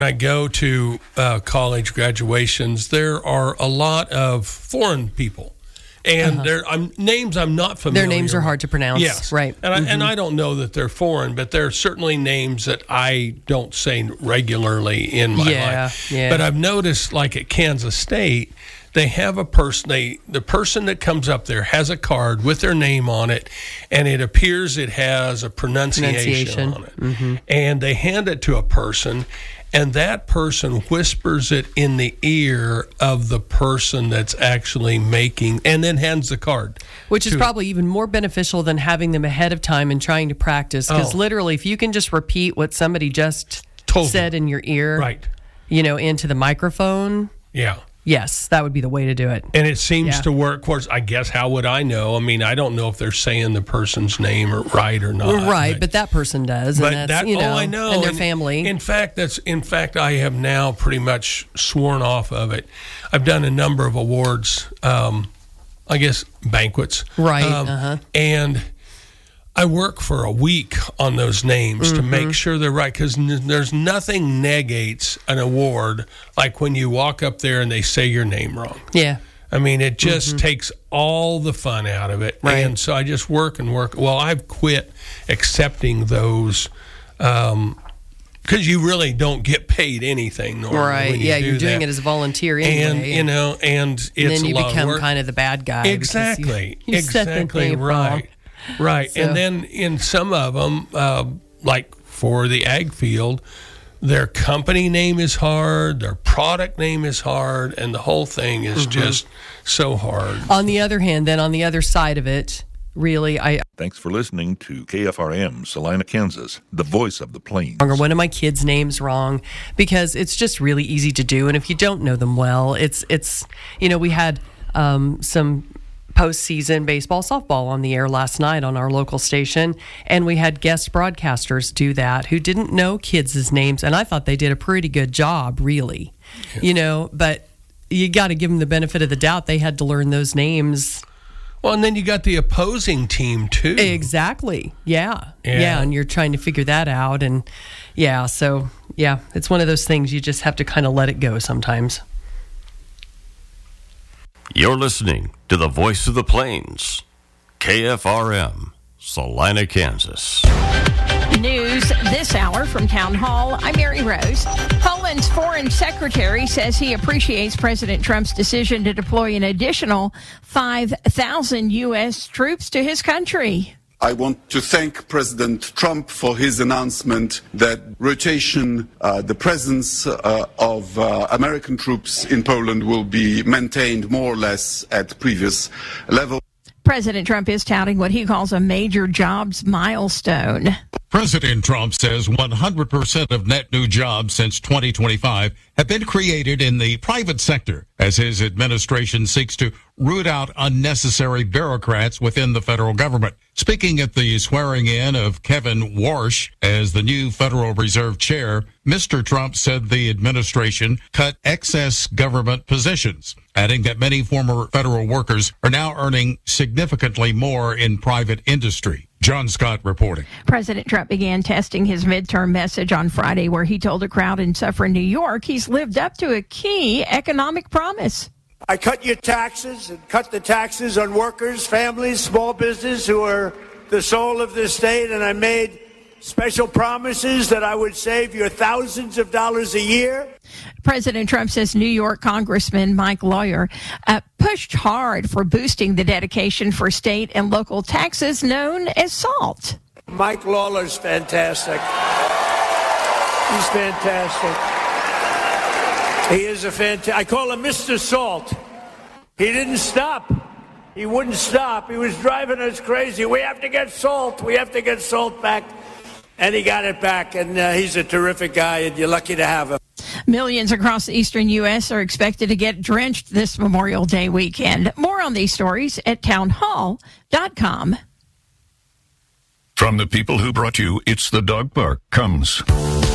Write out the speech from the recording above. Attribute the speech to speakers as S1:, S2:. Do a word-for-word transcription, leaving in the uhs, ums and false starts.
S1: I go to uh, college graduations, there are a lot of foreign people. And uh-huh. their I'm, names I'm not familiar with.
S2: Their names are hard to pronounce.
S1: Yes.
S2: Right.
S1: And,
S2: mm-hmm.
S1: I, and I don't know that they're foreign, but they're certainly names that I don't say regularly in my
S2: yeah,
S1: life.
S2: Yeah.
S1: But I've noticed, like at Kansas State, they have a person, they, the person that comes up there has a card with their name on it, and it appears it has a pronunciation, pronunciation. on it.
S2: Mm-hmm.
S1: And they hand it to a person, and that person whispers it in the ear of the person that's actually making, and then hands the card.
S2: Which is probably even more beneficial than having them ahead of time and trying to practice. Because
S1: oh.
S2: literally, if you can just repeat what somebody just
S1: totally.
S2: said in your ear,
S1: right.
S2: you know, into the microphone.
S1: Yeah.
S2: Yes, that would be the way to do it.
S1: And it seems
S2: yeah.
S1: to work. Of course, I guess, how would I know? I mean, I don't know if they're saying the person's name or right or not.
S2: Right, but, but that person does.
S1: But
S2: and that's,
S1: that,
S2: you know,
S1: oh, I know.
S2: And their
S1: and
S2: family.
S1: In fact, that's in fact, I have now pretty much sworn off of it. I've done a number of awards, um, I guess, banquets.
S2: Right,
S1: um,
S2: uh-huh.
S1: And I work for a week on those names mm-hmm. to make sure they're right, because n- there's nothing negates an award like when you walk up there and they say your name wrong.
S2: Yeah.
S1: I mean, it just
S2: mm-hmm.
S1: takes all the fun out of it.
S2: Right.
S1: And so I just work and work. Well, I've quit accepting those um, because you really don't get paid anything normally.
S2: Right.
S1: When you
S2: yeah,
S1: do
S2: you're doing
S1: that.
S2: it as a volunteer anyway.
S1: And, you know, and it's
S2: and then you
S1: a lot
S2: become
S1: of work.
S2: kind of the bad guy.
S1: Exactly.
S2: You, you
S1: exactly right. Right.
S2: So.
S1: And then in some of them, uh, like for the ag field, their company name is hard, their product name is hard, and the whole thing is mm-hmm. just so hard.
S2: On the other hand, then on the other side of it, really, I...
S3: Thanks for listening to K F R M, Salina, Kansas, the voice of the plains.
S2: One of my kids' names wrong, because it's just really easy to do, and if you don't know them well, it's, it's you know, we had um, some... postseason baseball, softball on the air last night on our local station, and we had guest broadcasters do that who didn't know kids' names, and I thought they did a pretty good job, really. Yeah. You know, but you got to give them the benefit of the doubt. They had to learn those names.
S1: Well, and then you got the opposing team, too.
S2: Exactly. Yeah.
S1: Yeah,
S2: yeah and you're trying to figure that out, and yeah, so, yeah, it's one of those things you just have to kind of let it go sometimes.
S4: You're listening to the Voice of the Plains, K F R M, Salina, Kansas.
S5: News this hour from Town Hall. I'm Mary Rose. Poland's foreign secretary says he appreciates President Trump's decision to deploy an additional five thousand U S troops to his country.
S6: I want to thank President Trump for his announcement that rotation, uh, the presence uh, of uh, American troops in Poland will be maintained more or less at previous level.
S5: President Trump is touting what he calls a major jobs milestone.
S7: President Trump says one hundred percent of net new jobs since twenty twenty-five have been created in the private sector as his administration seeks to root out unnecessary bureaucrats within the federal government. Speaking at the swearing in of Kevin Warsh as the new Federal Reserve Chair, Mister Trump said the administration cut excess government positions, adding that many former federal workers are now earning significantly more in private industry. John Scott reporting.
S5: President Trump began testing his midterm message on Friday, where he told a crowd in Suffern, New York, he's lived up to a key economic promise.
S8: I cut your taxes and cut the taxes on workers, families, small business who are the soul of this state, and I made special promises that I would save you thousands of dollars a year.
S5: President Trump says New York Congressman Mike Lawyer uh, pushed hard for boosting the dedication for state and local taxes known as SALT.
S8: Mike Lawler's fantastic. He's fantastic. He is a fantastic. I call him Mister Salt. He didn't stop. He wouldn't stop. He was driving us crazy. We have to get salt. We have to get salt back. And he got it back, and uh, he's a terrific guy, and you're lucky to have him.
S5: Millions across the eastern U S are expected to get drenched this Memorial Day weekend. More on these stories at town hall dot com.
S3: From the people who brought you It's the Dog Park comes...